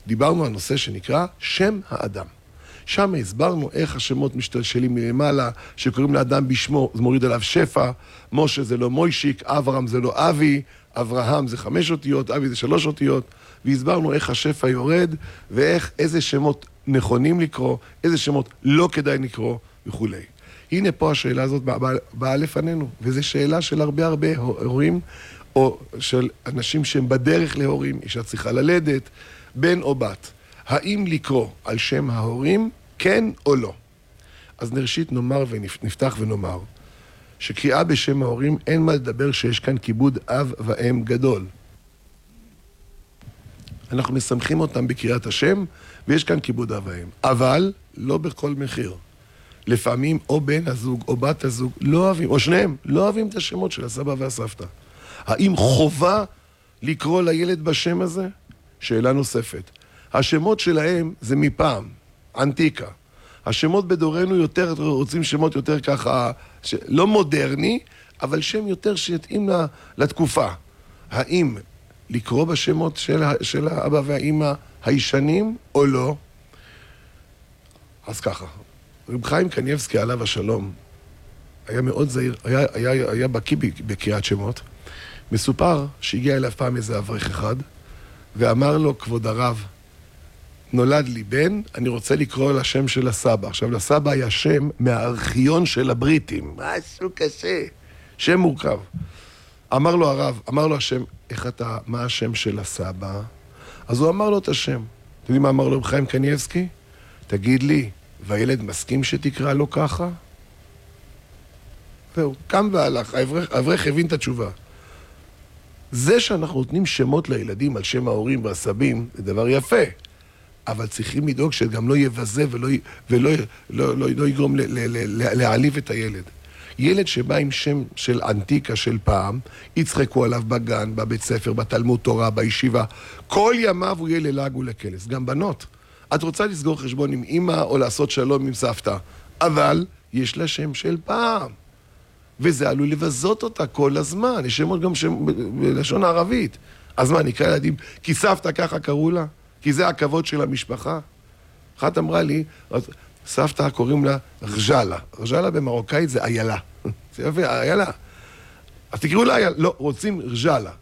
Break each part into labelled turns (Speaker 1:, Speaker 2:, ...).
Speaker 1: דיברנו על נושא שנקרא שם האדם. שם הסברנו איך השמות משתלשלים מלמעלה, שקוראים לאדם בשמו, זה מוריד עליו שפע, משה זה לא מוישיק, אברהם זה לא אבי, אברהם זה 5 אותיות, אבי זה 3 אותיות, והסברנו איך השפע יורד, ואיך איזה שמות נכונים לקרוא, איזה שמות לא כדאי לקרוא וכו'. הנה פה השאלה הזאת באה לפנינו, וזו שאלה של הרבה הורים, או של אנשים שהם בדרך להורים, אישה צריכה ללדת, בן או בת. האם לקרוא על שם ההורים, כן או לא? אז נראשית נאמר ונפתח ונאמר, שקריאה בשם ההורים אין מה לדבר שיש כאן כיבוד אב ואם גדול. אנחנו מסמכים אותם בקריאת השם, ויש כאן כיבוד אב ואם. אבל לא בכל מחיר. לפעמים או בן הזוג או בת הזוג לא אוהבים, או שניהם, לא אוהבים את השמות של הסבא והסבתא. האם חובה לקרוא לילד בשם הזה? שאלה נוספת. השמות שלהם זה מפעם, אנטיקה. השמות בדורנו יותר, רוצים שמות יותר ככה, לא מודרני, אבל שם יותר שיתאים לתקופה. האם לקרוא בשמות של האבא והאמא הישנים או לא? אז ככה, רב חיים קניבסקי עליו השלום, היה מאוד זהיר, היה בקיא בקריאת שמות. מסופר שהגיע אליו פעם איזה אברך אחד, ואמר לו, כבוד הרב, נולד לי בן, אני רוצה לקרוא לשם של הסבא. עכשיו, לסבא היה שם מהארכיון של הבריטים. משהו קשה. שם מורכב. אמר לו הרב, אמר לו השם, מה השם של הסבא? אז הוא אמר לו את השם. אתם יודעים מה אמר לו רב חיים קניבסקי? תגיד לי, והילד מסכים שתקרא לו ככה? זהו, קם והלך, האברך הבין את התשובה. זה שאנחנו נותנים שמות לילדים על שם ההורים והסבים, זה דבר יפה. אבל צריכים לדאוג שגם לא יבזה ולא יגרום להעליב את הילד. ילד שבא עם שם של אנטיקה של פעם, יצחקו עליו בגן, בבית ספר, בתלמוד תורה, בישיבה. כל ימיו הוא יהיה ללעג ולקלס. גם בנות. את רוצה לסגור חשבון עם אמא או לעשות שלום עם סבתא, אבל יש לה שם של פעם. וזה עלול לבזות אותה כל הזמן. יש שמות גם שם בלשון הערבית. אז מה, נקרא ילדים, כי סבתא ככה קראו לה? כי זה הכבוד של המשפחה. אחת אמרה לי, סבתא קוראים לה רג'לה. רג'לה במרוקאית זה איילה. זה יפה, איילה. אז תקראו לה איילה. לא, רוצים רג'לה.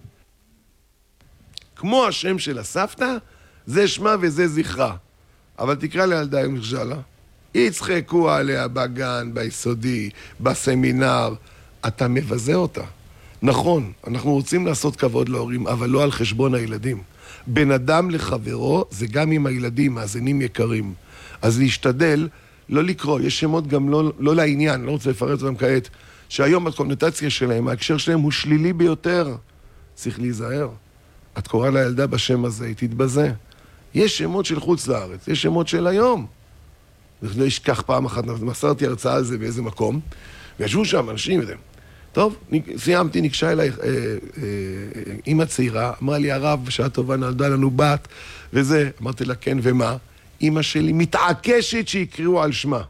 Speaker 1: כמו השם של הסבתא, זה שמה וזה זכרה. אבל תקרא לילדה עם רג'לה. יצחקו עליה בגן, ביסודי, בסמינר. אתה מבזה אותה. נכון, אנחנו רוצים לעשות כבוד להורים, אבל לא על חשבון הילדים. בן אדם לחברו זה גם עם הילדים, מאזינים יקרים. אז להשתדל, לא לקרוא, יש שמות גם לא לעניין, לא רוצה לפרט אותם כעת, שהיום הקונוטציה שלהם, ההקשר שלהם הוא שלילי ביותר. צריך להיזהר. את קוראה לילדה בשם הזה, היא תתבזה. יש שמות של חוץ לארץ, יש שמות של היום. אני לא אשכח פעם אחת, מסרתי הרצאה על זה באיזה מקום, וישבו שם אנשים, טוב, סיימתי, ניגשה אליי אמא צעירה, אמרה לי, הרב, בשעה טובה נולדה לנו בת, וזה, אמרתי לה, כן, ומה? אמא שלי מתעקשת שיקראו על שמה.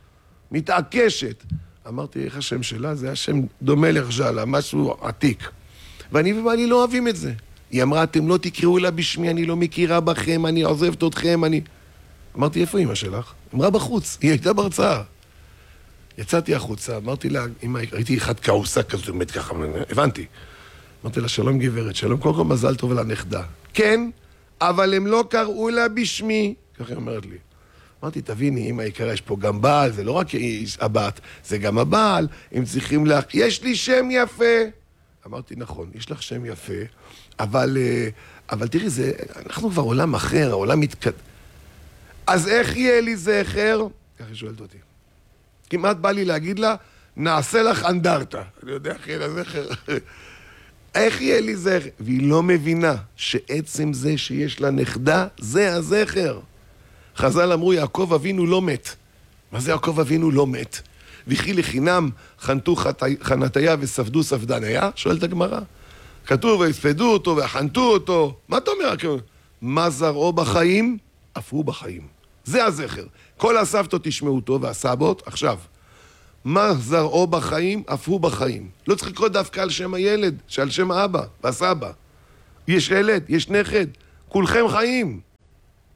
Speaker 1: מתעקשת. אמרתי, איך השם שלה? זה השם דומה לרג'לה, משהו עתיק. ואני ובעלי לא אוהבים את זה. היא אמרה, אתם לא תקראו לה בשמי, אני לא מכירה בכם, אני עוזבת אתכם, אני... אמרתי, איפה אמא שלך? אמרה בחוץ, היא הייתה בהרצאה. יצאתי החוצה, אמרתי לה, אמא, ראיתי אחד כעוסה כזו, באמת ככה, הבנתי. אמרתי לה, שלום גברת, שלום, קודם כל מזל טוב על הנכדה. כן, אבל הם לא קראו לה בשמי. ככה היא אומרת לי. אמרתי, תביני, אמא יקרה, יש פה גם בעל, זה לא רק הבת, זה גם הבעל, הם צריכים לך, יש לי שם יפה. אמרתי, נכון, יש לך שם יפה, אבל תראי, אנחנו כבר עולם אחר, העולם מתקד... אז איך יהיה לי זכר? ככה היא שואלת אותי. כמעט בא לי להגיד לה, נעשה לך אנדרטה. אני יודע, אחי, לזכר. איך יהיה לי זכר? והיא לא מבינה שעצם זה שיש לה נכדה, זה הזכר. חז"ל אמרו, יעקב אבינו לא מת. מה זה יעקב אבינו לא מת? וכי לחינם חנתו חנתיה וספדו ספדניה? שואלת הגמרא. כתוב, והספדו אותו והחנתו אותו. מה אתה אומר? מה זרעו בחיים? אף הוא בחיים. זה הזכר. כל הסבתות תשמעו אותו, והסבות, עכשיו. מה זרעו בחיים? אף הוא בחיים. לא צריך לקרוא דווקא על שם הילד, שעל שם האבא והסבא. יש ילד, יש נכד, כולכם חיים.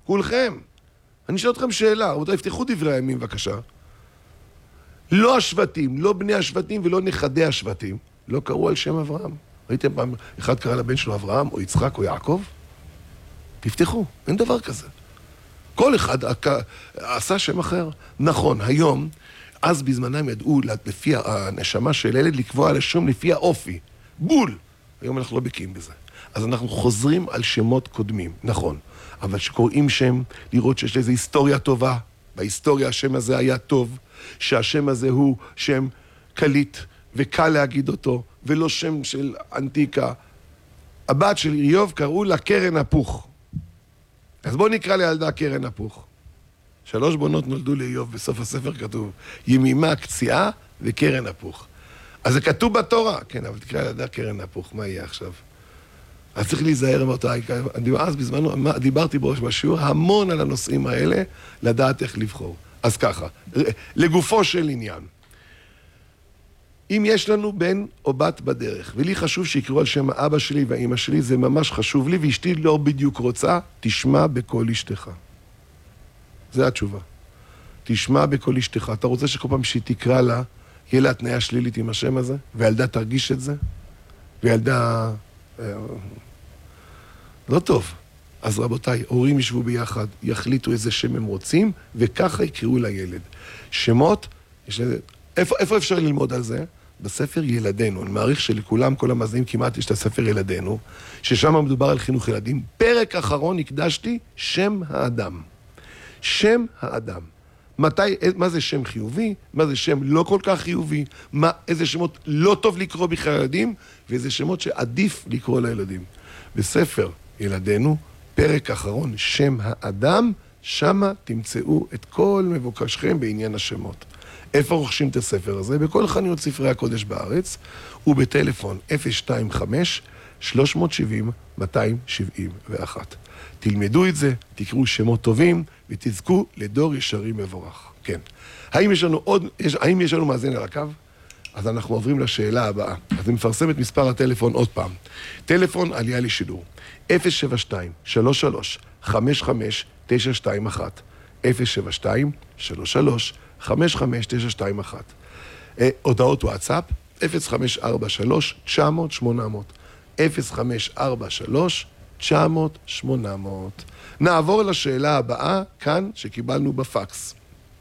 Speaker 1: כולכם. אני אשאל אתכם שאלה, רבותיי, יפתחו דברי הימים בבקשה. לא השבטים, לא בני השבטים ולא נכדי השבטים, לא קראו על שם אברהם. ראיתם פעם, אחד קרא לבן שלו אברהם, או יצחק, או יעקב? תפתחו, אין דבר כזה. כל אחד עשה שם אחר. נכון, היום, אז בזמנם ידעו לפי הנשמה של ילד לקבוע על השם לפי האופי. בול! היום אנחנו לא בקיאים בזה. אז אנחנו חוזרים על שמות קודמים, נכון. אבל שקוראים שם, לראות שיש איזו היסטוריה טובה. בהיסטוריה השם הזה היה טוב, שהשם הזה הוא שם קליט וקל להגיד אותו, ולא שם של אנטיקה. הבת של איוב קראו לה קרן הפוך. אז בואו נקרא לילדה קרן הפוך. 3 בנות נולדו לאיוב, בסוף הספר כתוב, ימימה קציעה וקרן הפוך. אז זה כתוב בתורה, כן, אבל תקרא לילדה קרן הפוך, מה יהיה עכשיו? אז צריך להיזהר מאותה, אז בזמנו דיברתי בראש בשיעור המון על הנושאים האלה, לדעת איך לבחור. אז ככה, לגופו של עניין, אם יש לנו בן או בת בדרך, ולי חשוב שיקראו על שם האבא שלי והאמא שלי, זה ממש חשוב לי, ואשתי לא בדיוק רוצה, תשמע בקול אשתך. זה התשובה. תשמע בקול אשתך. אתה רוצה שכל פעם שהיא תקרא לה, יהיה לה התניה שלילית עם השם הזה, וילדה תרגיש את זה, וילדה... לא טוב. אז רבותיי, הורים ישבו ביחד, יחליטו איזה שם הם רוצים, וככה יקראו לילד. שמות, איפה אפשר ללמוד על זה? בספר ילדינו. אני מעריך שלכולם, כל המאזינים כמעט יש את הספר ילדינו, ששם מדובר על חינוך ילדים. פרק אחרון הקדשתי שם האדם. שם האדם. מה זה שם חיובי? מה זה שם לא כל כך חיובי? איזה שמות לא טוב לקרוא בכלל ילדים? ואיזה שמות שעדיף לקרוא לילדים. בספר ילדינו, פרק אחרון, שם האדם, שמה תמצאו את כל מבוקשכם בעניין השמות. איפה רוכשים את הספר הזה? בכל חנויות ספרי הקודש בארץ, ובטלפון 025-370-271. תלמדו את זה, תקראו שמות טובים, ותזכו לדור ישרים מבורך. כן. האם יש לנו מאזין על הקו? אז אנחנו עוברים לשאלה הבאה. אז אני מפרסם את מספר הטלפון עוד פעם. טלפון עלייה לשידור. 072-33-55-921. 072-33-55-921. הודעות וואטסאפ, 0543-900-800. 0543-900-800. נעבור לשאלה הבאה, כאן, שקיבלנו בפקס.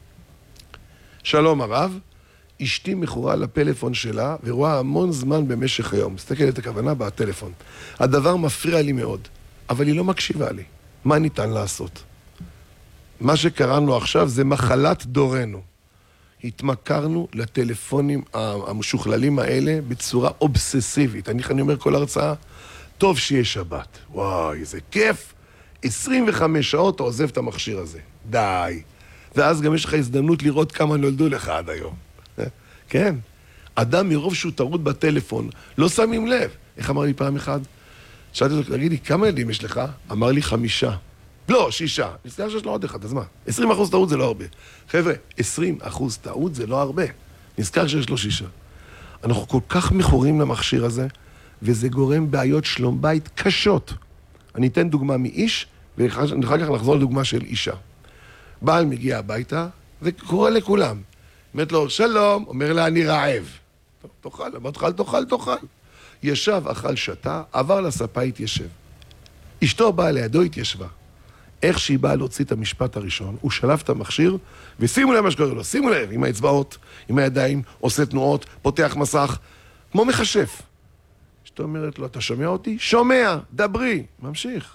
Speaker 1: שלום הרב, אשתי מכורה לפלאפון שלה, ורואה המון זמן במשך היום. מסתכל את הכוונה בטלפון. הדבר מפריע לי מאוד, אבל היא לא מקשיבה לי. מה ניתן לעשות? מה שקראנו עכשיו זה מחלת דורנו. התמכרנו לטלפונים המשוכללים האלה בצורה אובססיבית. אני אומר כל הרצאה, טוב שיש שבת. וואי, איזה כיף. 25 שעות אתה עוזב את המכשיר הזה. די. ואז גם יש לך הזדמנות לראות כמה נולדו לך עד היום. כן. אדם מרוב שהוא טרוד בטלפון, לא שמים לב. איך אמר לי פעם אחד? שאלתי אותו, תגיד לי, כמה ילדים יש לך? אמר לי 5. לא, 6. נזכר שיש לו עוד אחד, אז מה? 20% טעות זה לא הרבה. חבר'ה, 20% טעות זה לא הרבה. נזכר שיש לו 6. אנחנו כל כך מכורים למכשיר הזה, וזה גורם בעיות שלום בית קשות. אני אתן דוגמה מאיש, ואחר כך נחזור לדוגמה של אישה. בעל מגיע הביתה, זה קורה לכולם. אומרת לו, שלום, אומר לה, אני רעב. תאכל, אמרת, תאכל. ישב, אכל, שתה, עבר לספה, התיישב. אשתו באה לידו, התיישבה. איך שהיא באה להוציא את המשפט הראשון, הוא שלף את המכשיר, ושימו לב מה שקורה לו, שימו לב, עם האצבעות, עם הידיים, עושה תנועות, פותח מסך, כמו מחשף. אשתו אומרת לו, אתה שומע אותי? שומע, דברי. ממשיך.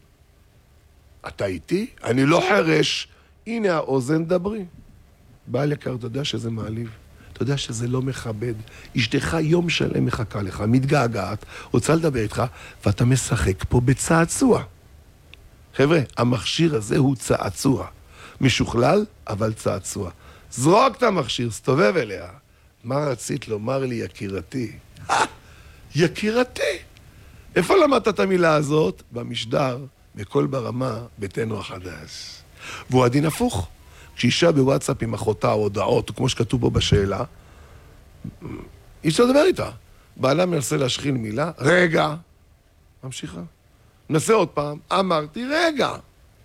Speaker 1: אתה איתי? אני לא חרש. הנה האוזן, דברי. בעל יקר, אתה יודע שזה מעליב. אתה יודע שזה לא מכבד. אשתך יום שלם מחכה לך, מתגעגעת, רוצה לדבר איתך, ואתה משחק פה בצעצוע. חבר'ה, המכשיר הזה הוא צעצוע. משוכלל, אבל צעצוע. זרוק את המכשיר, סתובב אליה. מה רצית לומר לי, יקירתי? יקירתי! איפה למדת את המילה הזאת? במשדר, בכל ברמה, ביתנו החדש. והוא הדין הפוך. כשאישה בוואטסאפ עם אחותה או הודעות, כמו שכתוב בו בשאלה, אי אפשר לדבר איתה. בעלה מנסה להשחיל מילה, רגע. ממשיכה. נסה עוד פעם, אמרתי רגע.